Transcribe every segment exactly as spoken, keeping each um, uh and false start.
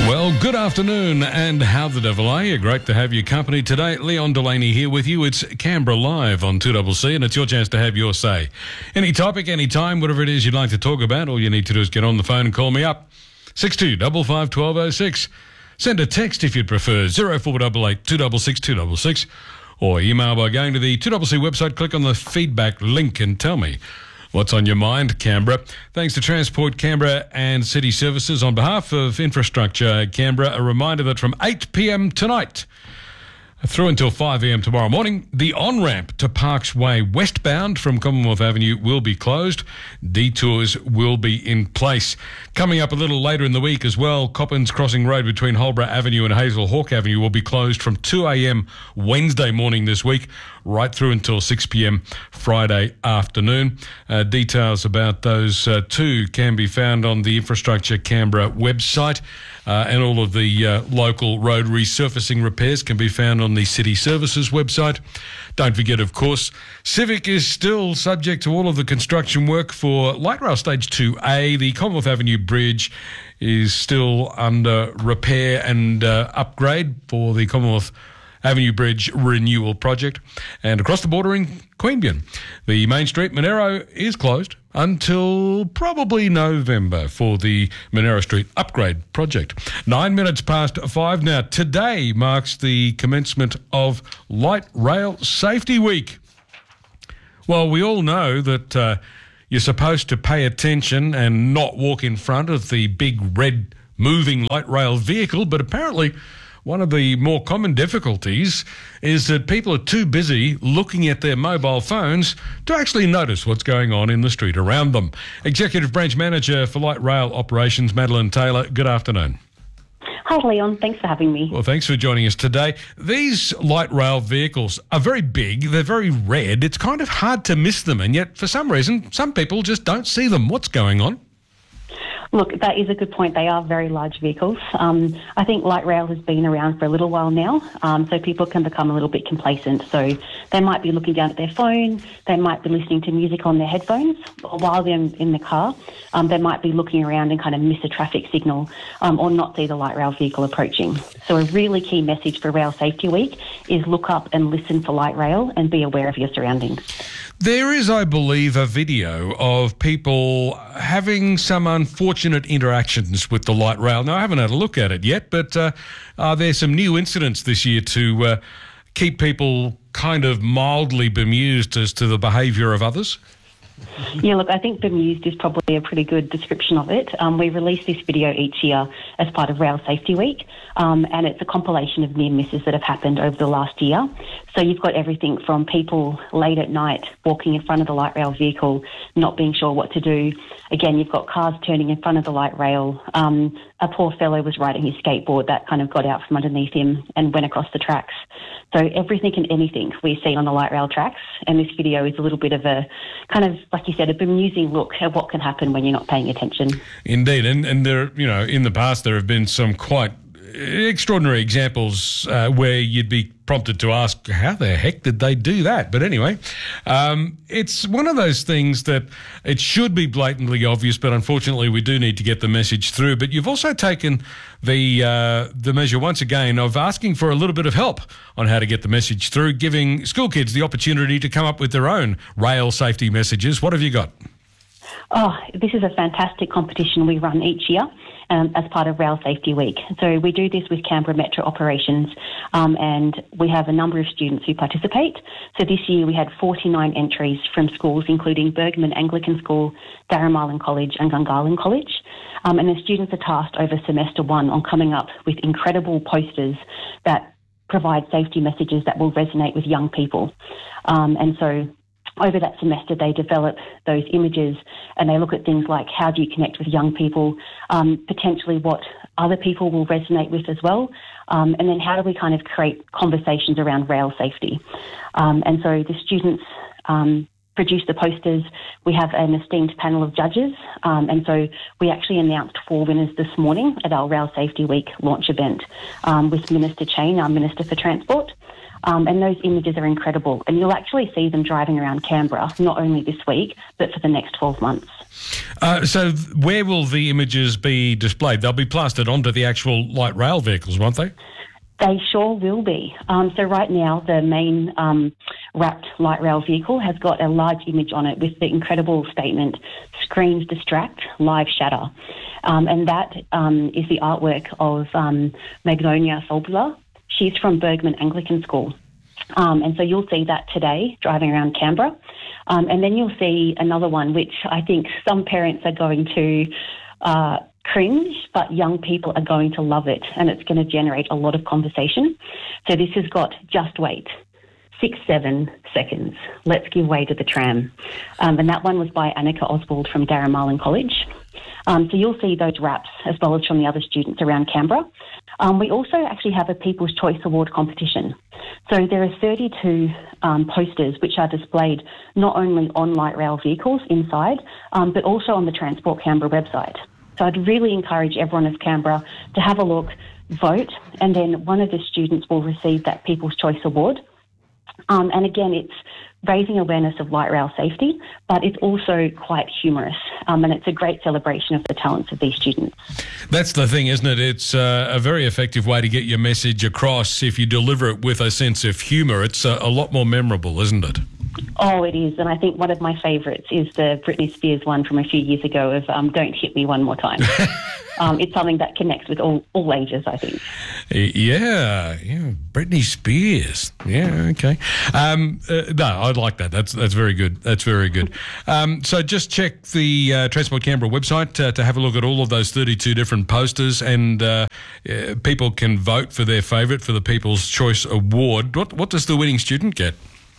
Well, good afternoon, and how the devil are you? Great to have your company today. Leon Delaney here with you. It's Canberra Live on two C C, and it's your chance to have your say. Any topic, any time, whatever it is you'd like to talk about, all you need to do is get on the phone and call me up. six two five five, one two zero six. Send a text if you'd prefer, zero four eight eight, two six six, two six six, or email by going to the two C C website, click on the feedback link and tell me what's on your mind, Canberra. Thanks to Transport Canberra and City Services. On behalf of Infrastructure Canberra, a reminder that from eight p m tonight through until five a m tomorrow morning, the on-ramp to Parks Way westbound from Commonwealth Avenue will be closed. Detours will be in place. Coming up a little later in the week as well, Coppins Crossing Road between Holborough Avenue and Hazel Hawk Avenue will be closed from two a m Wednesday morning this week, right through until six p m Friday afternoon. Uh, details about those uh, two can be found on the Infrastructure Canberra website, uh, and all of the uh, local road resurfacing repairs can be found on the City Services website. Don't forget, of course, Civic is still subject to all of the construction work for Light Rail Stage two A. The Commonwealth Avenue Bridge is still under repair and uh, upgrade for the Commonwealth Avenue Bridge Renewal Project. And across the border in Queanbeyan, the Main Street Monero is closed until probably November for the Monero Street Upgrade Project. Nine minutes past five now. Today marks the commencement of Light Rail Safety Week. Well, we all know that uh, you're supposed to pay attention and not walk in front of the big red moving light rail vehicle, but apparently one of the more common difficulties is that people are too busy looking at their mobile phones to actually notice what's going on in the street around them. Executive Branch Manager for Light Rail Operations, Madeline Taylor, good afternoon. Hi, Leon. Thanks for having me. Well, thanks for joining us today. These light rail vehicles are very big. They're very red. It's kind of hard to miss them, and yet for some reason, some people just don't see them. What's going on? Look, that is a good point. They are very large vehicles. Um, I think light rail has been around for a little while now, um, so people can become a little bit complacent. So they might be looking down at their phone, they might be listening to music on their headphones, or while they're in the car, um, they might be looking around and kind of miss a traffic signal um, or not see the light rail vehicle approaching. So a really key message for Rail Safety Week is look up and listen for light rail and be aware of your surroundings. There is, I believe, a video of people having some unfortunate interactions with the light rail. Now, I haven't had a look at it yet, but uh, are there some new incidents this year to uh, keep people kind of mildly bemused as to the behaviour of others? Yeah, look, I think bemused is probably a pretty good description of it. Um, we release this video each year as part of Rail Safety Week, um, and it's a compilation of near misses that have happened over the last year. So you've got everything from people late at night walking in front of the light rail vehicle, not being sure what to do. Again, you've got cars turning in front of the light rail. Um, a poor fellow was riding his skateboard that kind of got out from underneath him and went across the tracks. So everything and anything we see on the light rail tracks, and this video is a little bit of a kind of, like you said, a bemusing look at what can happen when you're not paying attention. Indeed, and and there, you know, in the past there have been some quite extraordinary examples uh, where you'd be prompted to ask, how the heck did they do that? But anyway, um, it's one of those things that it should be blatantly obvious, but unfortunately we do need to get the message through. But you've also taken the uh, the measure once again of asking for a little bit of help on how to get the message through, giving school kids the opportunity to come up with their own rail safety messages. What have you got? Oh, this is a fantastic competition we run each year um, as part of Rail Safety Week. So we do this with Canberra Metro Operations, um, and we have a number of students who participate. So this year we had forty-nine entries from schools, including Bergman Anglican School, Darramullen College and Gungahlin College. Um, and the students are tasked over semester one on coming up with incredible posters that provide safety messages that will resonate with young people. Um, and so over that semester, they develop those images and they look at things like how do you connect with young people, um, potentially what other people will resonate with as well, um, and then how do we kind of create conversations around rail safety. Um, and so the students um, produce the posters. We have an esteemed panel of judges, um, and so we actually announced four winners this morning at our Rail Safety Week launch event um, with Minister Chain, our Minister for Transport. Um, and those images are incredible. And you'll actually see them driving around Canberra, not only this week, but for the next twelve months. Uh, so th- where will the images be displayed? They'll be plastered onto the actual light rail vehicles, won't they? They sure will be. Um, so right now, the main um, wrapped light rail vehicle has got a large image on it with the incredible statement, "Screens distract, live shatter." Um, and that um, is the artwork of um, Magnolia Solbula. She's from Bergman Anglican School. Um, and so you'll see that today driving around Canberra. Um, and then you'll see another one, which I think some parents are going to uh, cringe, but young people are going to love it, and it's going to generate a lot of conversation. So this has got "Just wait, six, seven seconds. Let's give way to the tram." Um, and that one was by Annika Oswald from Darramarlin College. Um, so you'll see those wraps as well as from the other students around Canberra. Um, we also actually have a People's Choice Award competition. So there are thirty-two um, posters which are displayed not only on light rail vehicles inside, um, but also on the Transport Canberra website. So I'd really encourage everyone of Canberra to have a look, vote, and then one of the students will receive that People's Choice Award. Um, and again, it's raising awareness of light rail safety, but it's also quite humorous, um, and it's a great celebration of the talents of these students. That's the thing, isn't it? It's uh, a very effective way to get your message across. If you deliver it with a sense of humour, it's uh, a lot more memorable, isn't it? Oh, it is. And I think one of my favourites is the Britney Spears one from a few years ago of um, "Don't hit me one more time." um, it's something that connects with all, all ages, I think. Yeah, yeah, Britney Spears. Yeah, okay. Um, uh, no, I like that. That's that's very good. That's very good. Um, so just check the uh, Transport Canberra website uh, to have a look at all of those thirty-two different posters, and uh, uh, people can vote for their favourite for the People's Choice Award. What what does the winning student get?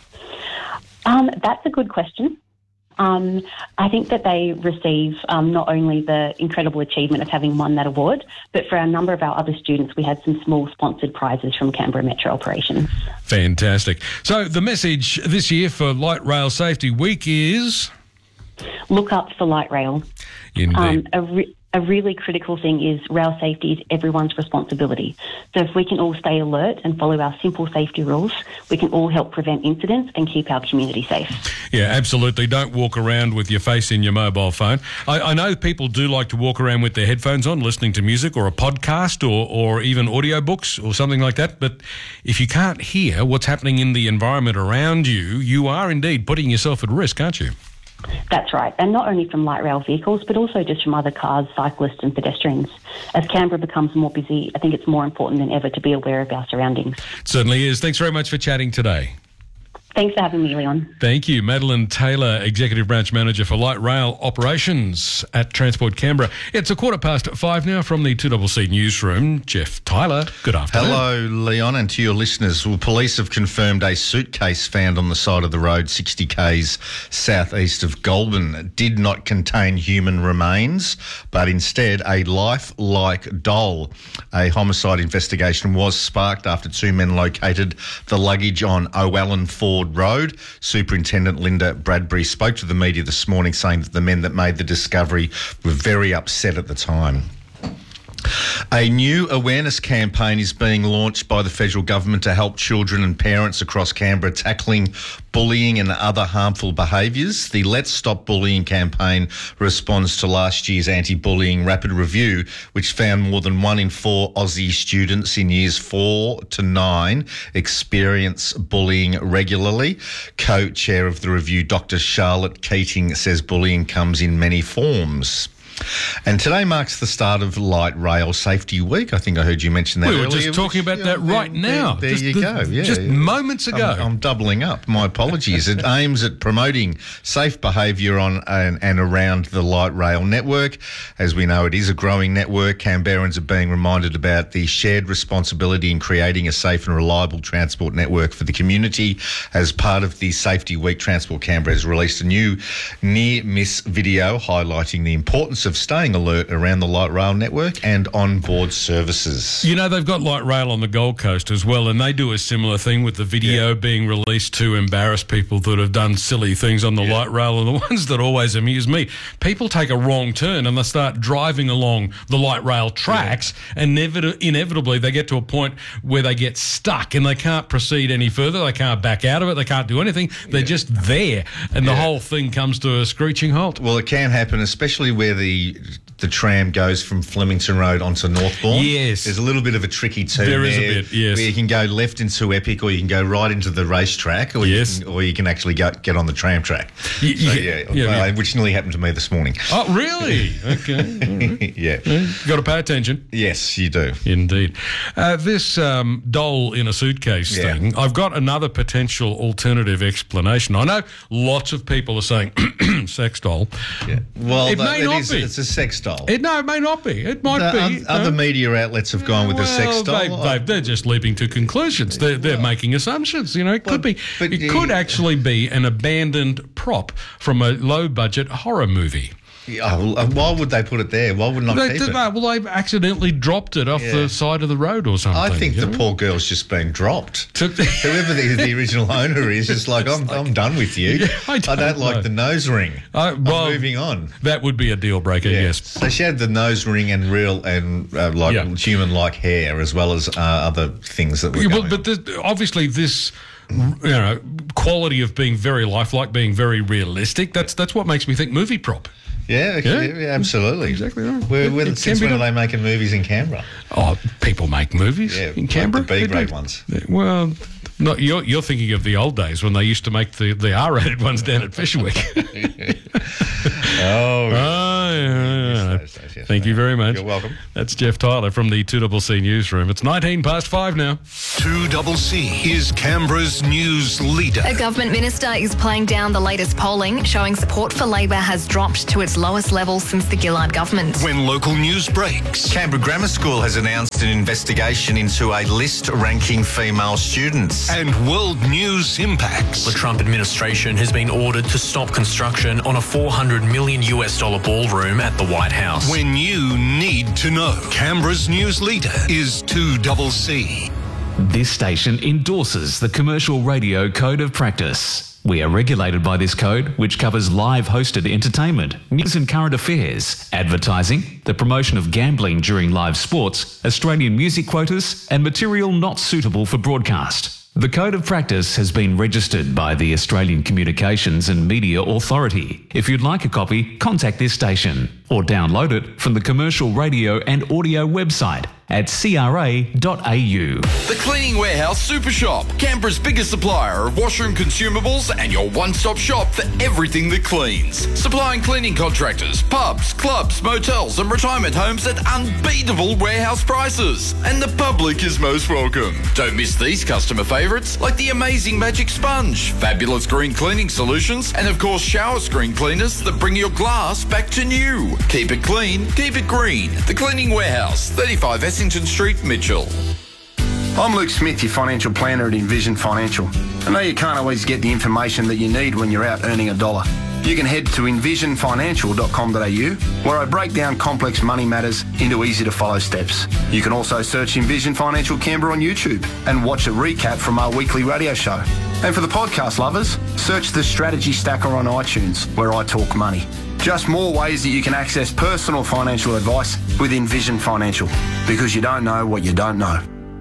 Um, that's a good question. Um, I think that they receive um, not only the incredible achievement of having won that award, but for a number of our other students, we had some small sponsored prizes from Canberra Metro Operations. Fantastic. So the message this year for Light Rail Safety Week is? Look up for light rail. Indeed. Um, a re- A really critical thing is rail safety is everyone's responsibility. So if we can all stay alert and follow our simple safety rules, we can all help prevent incidents and keep our community safe. Yeah, absolutely. Don't walk around with your face in your mobile phone. I, I know people do like to walk around with their headphones on, listening to music or a podcast or, or even audiobooks or something like that. But if you can't hear what's happening in the environment around you, you are indeed putting yourself at risk, aren't you? That's right, and not only from light rail vehicles, but also just from other cars, cyclists and pedestrians. As Canberra becomes more busy, I think it's more important than ever to be aware of our surroundings. It certainly is. Thanks very much for chatting today. Thanks for having me, Leon. Thank you. Madeline Taylor, Executive Branch Manager for Light Rail Operations at Transport Canberra. It's a quarter past five now from the two C C newsroom. Jeff Tyler, good afternoon. Hello, Leon, and to your listeners. Well, police have confirmed a suitcase found on the side of the road sixty kays southeast of Goulburn did not contain human remains, but instead a lifelike doll. A homicide investigation was sparked after two men located the luggage on O'Allen Ford Road. Superintendent Linda Bradbury spoke to the media this morning saying that the men that made the discovery were very upset at the time. A new awareness campaign is being launched by the federal government to help children and parents across Canberra tackling bullying and other harmful behaviours. The Let's Stop Bullying campaign responds to last year's anti-bullying rapid review, which found more than one in four Aussie students in years four to nine experience bullying regularly. Co-chair of the review, Doctor Charlotte Keating, says bullying comes in many forms. And today marks the start of Light Rail Safety Week. I think I heard you mention that we were earlier. just talking about Yeah, that right there, now. There, there just you the, go. Yeah, just yeah. moments ago. I'm, I'm doubling up. My apologies. It aims at promoting safe behaviour on and, and around the light rail network. As we know, it is a growing network. Canberrans are being reminded about the shared responsibility in creating a safe and reliable transport network for the community. As part of the Safety Week, Transport Canberra has released a new near-miss video highlighting the importance importance of staying alert around the light rail network and on-board services. You know, they've got light rail on the Gold Coast as well, and they do a similar thing with the video yeah. being released to embarrass people that have done silly things on the yeah. light rail. And the ones that always amuse me, people take a wrong turn and they start driving along the light rail tracks, yeah. and never, inevitably they get to a point where they get stuck and they can't proceed any further. They can't back out of it. They can't do anything. They're yeah. just there, and yeah. the whole thing comes to a screeching halt. Well, it can happen, especially where the the tram goes from Flemington Road onto Northbourne. Yes. There's a little bit of a tricky turn there. There is a bit, yes. Where you can go left into Epic, or you can go right into the racetrack, or, yes. you, can, or you can actually go, get on the tram track. Y- so, yeah, yeah, yeah, well, yeah. Which nearly happened to me this morning. Oh, really? Okay. Right. yeah. yeah. Got to pay attention. Yes, you do. Indeed. Uh, this um, doll in a suitcase yeah. thing, I've got another potential alternative explanation. I know lots of people are saying sex doll. Yeah. Well, it the, may it not is, be. It's a sex doll. It, no, it may not be. It might the, be. Um, other no? media outlets have gone with well, a sex doll. They, they, they're just leaping to conclusions. They're, they're well, making assumptions. You know, it could be. It the, could actually be an abandoned prop from a low-budget horror movie. Yeah, well, why would they put it there? Why would not they, keep did, it? No, well, they've accidentally dropped it off yeah. the side of the road or something. I think the know? poor girl's just been dropped. Whoever the, the original owner is, just like, I'm, like, I'm done with you. Yeah, I, don't I don't like the nose ring. Uh, well, I'm moving on. That would be a deal breaker, yeah. yes. So she had the nose ring and real and uh, like yeah. human-like hair, as well as uh, other things that were yeah, going well, But this, obviously this... you know, quality of being very lifelike, being very realistic. That's that's what makes me think movie prop. Yeah, yeah, yeah absolutely. Exactly right. Where, where, it, since when are they making movies in Canberra? Oh, people make movies yeah, in Canberra. Like the B-grade ones. Well, not you're you're thinking of the old days when they used to make the, the R-rated ones down at Fisherwick. oh, oh yeah. Yes, yes, yes, Thank you very much. You're welcome. That's Jeff Tyler from the two C C newsroom. It's nineteen past five now. two C C is Canberra's news leader. A government minister is playing down the latest polling, showing support for Labor has dropped to its lowest level since the Gillard government. When local news breaks. Canberra Grammar School has announced an investigation into a list ranking female students. And world news impacts. The Trump administration has been ordered to stop construction on a four hundred million US dollar ballroom at the White House. When you need to know. Canberra's news leader is two C C. This station endorses the Commercial Radio Code of Practice. We are regulated by this code, which covers live hosted entertainment, news and current affairs, advertising, the promotion of gambling during live sports, Australian music quotas, and material not suitable for broadcast. The Code of Practice has been registered by the Australian Communications and Media Authority. If you'd like a copy, contact this station or download it from the Commercial Radio and Audio website at c r a dot a u. The Cleaning Warehouse Super Shop, Canberra's biggest supplier of washroom consumables and your one-stop shop for everything that cleans. Supplying cleaning contractors, pubs, clubs, motels and retirement homes at unbeatable warehouse prices. And the public is most welcome. Don't miss these customer favourites like the amazing Magic Sponge, fabulous green cleaning solutions and of course shower screen cleaners that bring your glass back to new. Keep it clean, keep it green. The Cleaning Warehouse, thirty-five Essington Street, Mitchell. I'm Luke Smith, your financial planner at Envision Financial. I know you can't always get the information that you need when you're out earning a dollar. You can head to envision financial dot com dot a u, where I break down complex money matters into easy-to-follow steps. You can also search Envision Financial Canberra on YouTube and watch a recap from our weekly radio show. And for the podcast lovers, search the Strategy Stacker on iTunes, where I talk money. Just more ways that you can access personal financial advice with Envision Financial, because you don't know what you don't know.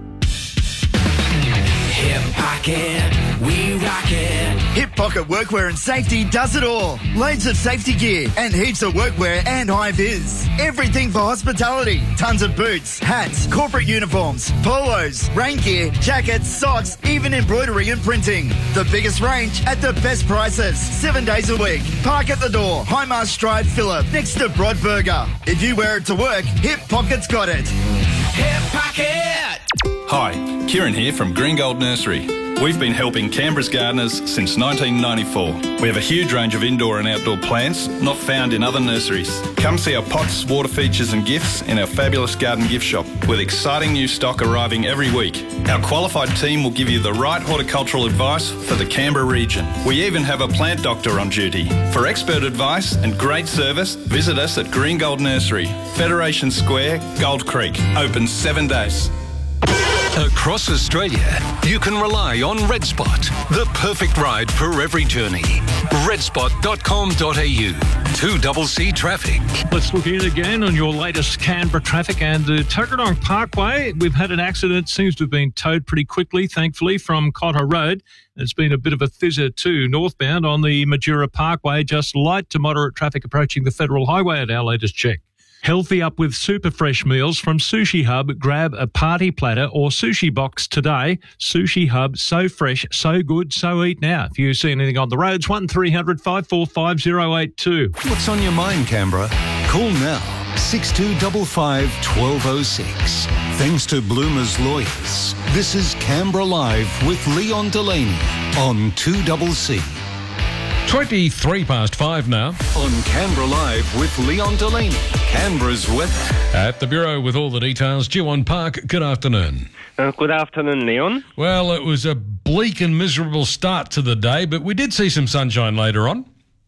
Hip Pocket, we rock it. Hip Pocket Workwear and Safety does it all. Loads of safety gear and heaps of workwear and high-vis. Everything for hospitality. Tons of boots, hats, corporate uniforms, polos, rain gear, jackets, socks, even embroidery and printing. The biggest range at the best prices. Seven days a week. Park at the door. Highmast Drive, Phillip, next to Broadburger. If you wear it to work, Hip Pocket's got it. Hip Pocket! Hi, Kieran here from Green Gold Nursery. We've been helping Canberra's gardeners since nineteen ninety-four. We have a huge range of indoor and outdoor plants not found in other nurseries. Come see our pots, water features and gifts in our fabulous garden gift shop with exciting new stock arriving every week. Our qualified team will give you the right horticultural advice for the Canberra region. We even have a plant doctor on duty. For expert advice and great service, visit us at Green Gold Nursery, Federation Square, Gold Creek. Open seven days. Across Australia, you can rely on RedSpot, the perfect ride for every journey. red spot dot com dot a u. two C C traffic. Let's look in again on your latest Canberra traffic and the Tuggeranong Parkway. We've had an accident, seems to have been towed pretty quickly, thankfully, from Cotter Road. There's been a bit of a fizzer too, northbound on the Majura Parkway, just light to moderate traffic approaching the Federal Highway at our latest check. Healthy up with super fresh meals from Sushi Hub. Grab a party platter or sushi box today. Sushi Hub, so fresh, so good, so eat now. If you see anything on the roads, one three hundred, five four five, zero eight two. What's on your mind, Canberra? Call now, six two five five, one two zero six. Thanks to Bloomer's Lawyers. This is Canberra Live with Leon Delaney on two C C. twenty-three past five now. On Canberra Live with Leon Delaney, Canberra's weather. At the Bureau with all the details, Jiwon Park, good afternoon. Uh, good afternoon, Leon. Well, it was a bleak and miserable start to the day, but we did see some sunshine later on.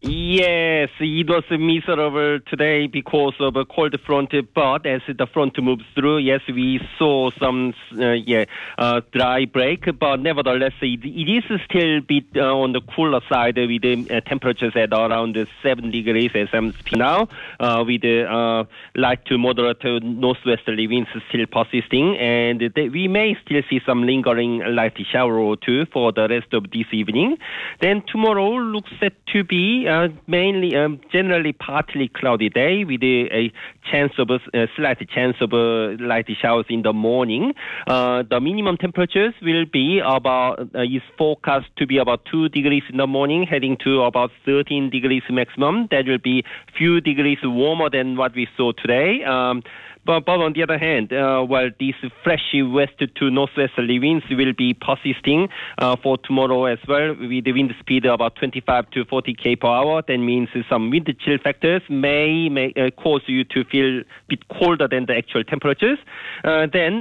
Yes, it was miserable today because of a cold front, but as the front moves through, yes, we saw some uh, yeah uh, dry break, but nevertheless, it, it is still a bit uh, on the cooler side with the uh, temperatures at around seven degrees as I'm speaking now, uh, with the uh, light to moderate northwesterly winds still persisting, and they, we may still see some lingering light shower or two for the rest of this evening. Then tomorrow looks set to be Uh, mainly, um, generally partly cloudy day with a, a chance of a, a slight chance of a light showers in the morning. Uh, the minimum temperatures will be about uh, is forecast to be about two degrees in the morning, heading to about thirteen degrees maximum. That will be few degrees warmer than what we saw today. Um, But, but on the other hand, uh, while these fresh west to northwesterly winds will be persisting uh, for tomorrow as well, with the wind speed about twenty-five to forty kilometers per hour, that means some wind chill factors may, may uh, cause you to feel a bit colder than the actual temperatures. Uh, then